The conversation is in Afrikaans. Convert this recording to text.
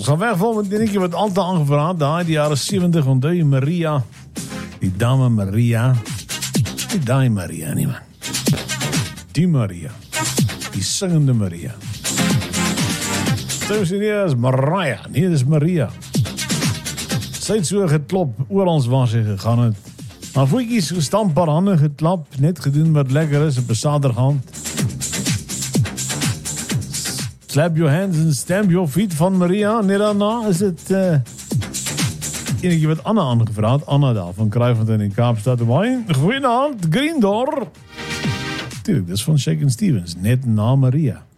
Ons gaan wegval met die wat altijd aangevraagd. Daar die jaren 70 onthou je Maria. Die dame Maria. Die Maria nie man. Die Maria. Die singende Maria. Sy is Mariah. Nee, dit is Maria. Sy het so geklop oral waar sy gegaan het. Maar voetjies gestamp, paar hande geklap, net gedoen wat lekker is op 'n Saterdaand. Slap your hands and stamp your feet van Maria. Nee, daarna is het enige wat Anna aangevraagd. Anna daar van Kruifontein in Kaapstad. Goeienaand, Greendor. Tuurlijk, dat is van Shakin' Stevens, net na Maria.